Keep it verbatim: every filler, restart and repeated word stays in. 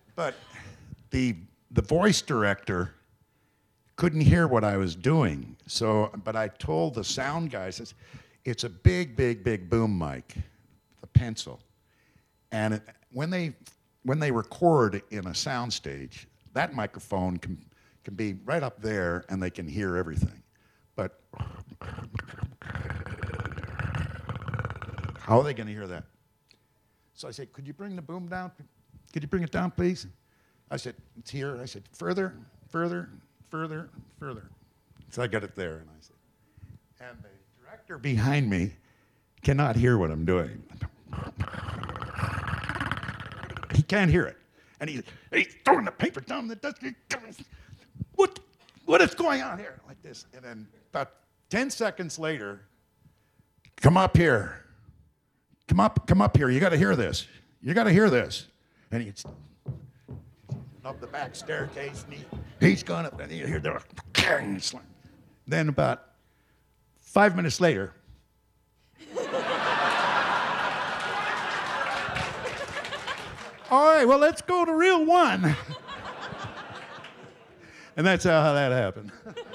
But the the voice director couldn't hear what I was doing. So, but I told the sound guy, I says, it's a big, big, big boom mic, the pencil. And it, when they when they record in a soundstage, that microphone can can be right up there and they can hear everything. But how are they going to hear that? So I said, could you bring the boom down? Could you bring it down, please? I said, it's here. I said, further, further, further, further. So I got it there, and I said, and the director behind me cannot hear what I'm doing. He can't hear it. And he, he's throwing the paper down the desk. What, what is going on here? Like this. And then about ten seconds later, come up here. Come up, come up here. You got to hear this. You got to hear this. And he's up the back staircase, and he, he's gone up, and you hear the slam. Then about five minutes later, all right, well, let's go to reel one. And that's how that happened.